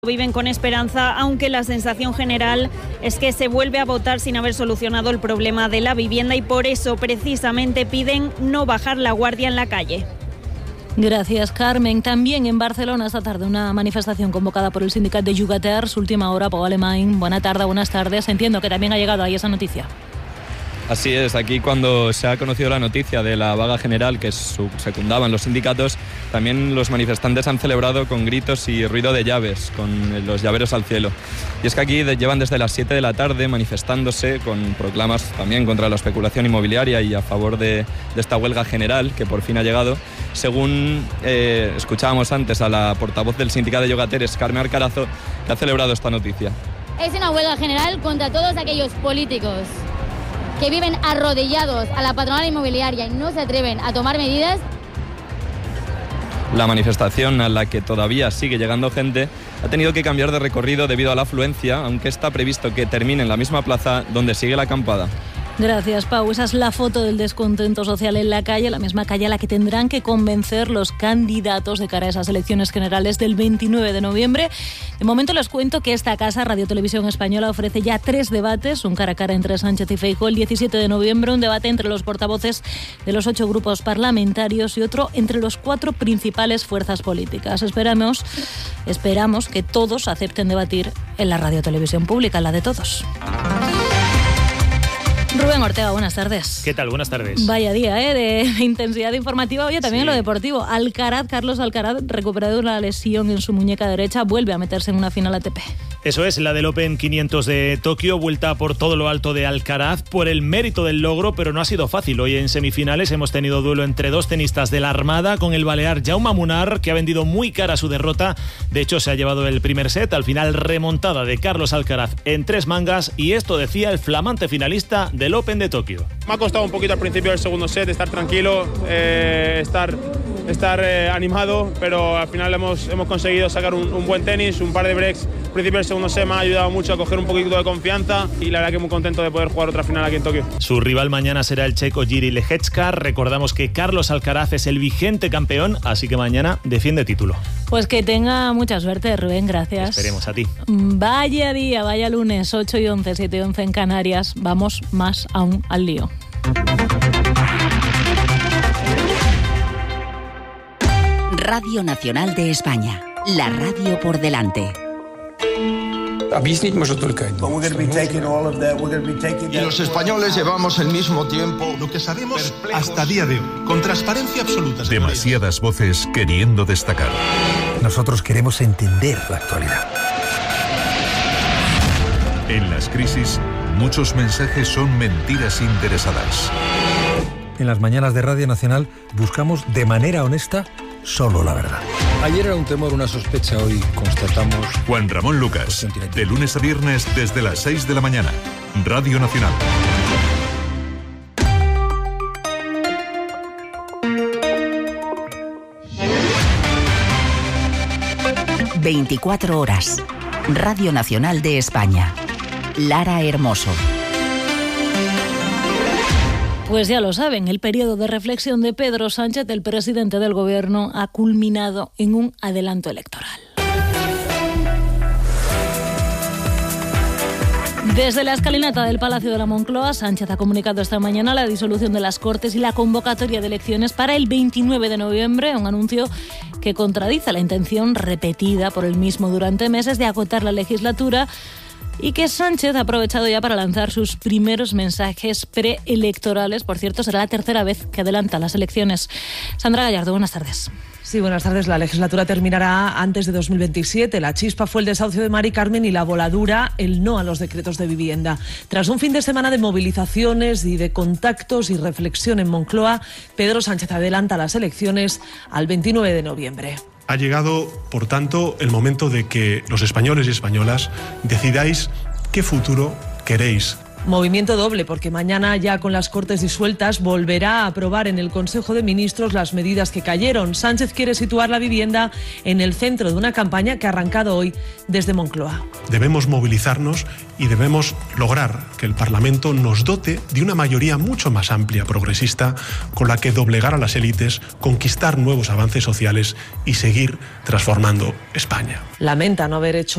Viven con esperanza, aunque la sensación general es que se vuelve a votar sin haber solucionado el problema de la vivienda y por eso precisamente piden no bajar la guardia en la calle. Gracias, Carmen. También en Barcelona esta tarde una manifestación convocada por el sindicat de Llogaters. Última hora, Pau Alemany. Buenas tardes. Entiendo que también ha llegado ahí esa noticia. Así es, aquí cuando se ha conocido la noticia de la vaga general que secundaban los sindicatos, también los manifestantes han celebrado con gritos y ruido de llaves, con los llaveros al cielo. Y es que aquí llevan desde las 7 de la tarde manifestándose con proclamas también contra la especulación inmobiliaria y a favor de esta huelga general que por fin ha llegado. Según escuchábamos antes a la portavoz del sindicato de Llogaters, Carmen Arcarazo, que ha celebrado esta noticia. Es una huelga general contra todos aquellos políticos que viven arrodillados a la patronal inmobiliaria y no se atreven a tomar medidas. La manifestación, a la que todavía sigue llegando gente, ha tenido que cambiar de recorrido debido a la afluencia, aunque está previsto que termine en la misma plaza donde sigue la acampada. Gracias, Pau. Esa es la foto del descontento social en la calle, la misma calle a la que tendrán que convencer los candidatos de cara a esas elecciones generales del 29 de noviembre. De momento les cuento que esta casa, Radio Televisión Española, ofrece ya 3 debates, un cara a cara entre Sánchez y Feijóo el 17 de noviembre, un debate entre los portavoces de los 8 grupos parlamentarios y otro entre los 4 principales fuerzas políticas. Esperamos que todos acepten debatir en la Radio Televisión Pública, en la de todos. Rubén Ortega, buenas tardes. ¿Qué tal? Buenas tardes. Vaya día, de intensidad informativa. Oye, también en lo deportivo. Carlos Alcaraz, recuperado de una lesión en su muñeca derecha, vuelve a meterse en una final ATP. Eso es, la del Open 500 de Tokio, vuelta por todo lo alto de Alcaraz, por el mérito del logro, pero no ha sido fácil. Hoy en semifinales hemos tenido duelo entre 2 tenistas de la Armada, con el balear Jaume Munar, que ha vendido muy cara su derrota. De hecho, se ha llevado el primer set, al final remontada de Carlos Alcaraz en 3 mangas, y esto decía el flamante finalista del Open de Tokio. Me ha costado un poquito al principio del segundo set, estar tranquilo, estar animado, pero al final hemos conseguido sacar un buen tenis, un par de breaks. Al principio del segundo set me ha ayudado mucho a coger un poquito de confianza y la verdad que muy contento de poder jugar otra final aquí en Tokio. Su rival mañana será el checo Jiří Lehečka. Recordamos que Carlos Alcaraz es el vigente campeón, así que mañana defiende título. Pues que tenga mucha suerte, Rubén, gracias. Esperemos a ti. Vaya día, vaya lunes, 8 y 11, 7 y 11 en Canarias. Vamos más aún al lío. Radio Nacional de España, la radio por delante. Y los españoles llevamos el mismo tiempo. Lo que sabemos hasta día de hoy, con transparencia absoluta. Demasiadas voces queriendo destacar. Nosotros queremos entender la actualidad. En las crisis, muchos mensajes son mentiras interesadas. En las mañanas de Radio Nacional buscamos de manera honesta solo la verdad. Ayer era un temor, una sospecha, hoy constatamos... Juan Ramón Lucas, de lunes a viernes desde las 6 de la mañana. Radio Nacional. ...24 horas. Radio Nacional de España. Lara Hermoso. Pues ya lo saben, el periodo de reflexión de Pedro Sánchez, el presidente del Gobierno, ha culminado en un adelanto electoral. Desde la escalinata del Palacio de la Moncloa, Sánchez ha comunicado esta mañana la disolución de las Cortes y la convocatoria de elecciones para el 29 de noviembre, un anuncio que contradice la intención repetida por él mismo durante meses de agotar la legislatura, y que Sánchez ha aprovechado ya para lanzar sus primeros mensajes preelectorales. Por cierto, será la tercera vez que adelanta las elecciones. Sandra Gallardo, buenas tardes. Sí, buenas tardes. La legislatura terminará antes de 2027. La chispa fue el desahucio de Mari Carmen y la voladura, el no a los decretos de vivienda. Tras un fin de semana de movilizaciones y de contactos y reflexión en Moncloa, Pedro Sánchez adelanta las elecciones al 29 de noviembre. Ha llegado, por tanto, el momento de que los españoles y españolas decidáis qué futuro queréis. Movimiento doble, porque mañana, ya con las Cortes disueltas, volverá a aprobar en el Consejo de Ministros las medidas que cayeron. Sánchez quiere situar la vivienda en el centro de una campaña que ha arrancado hoy desde Moncloa. Debemos movilizarnos y debemos lograr que el Parlamento nos dote de una mayoría mucho más amplia, progresista, con la que doblegar a las élites, conquistar nuevos avances sociales y seguir transformando España. Lamenta no haber hecho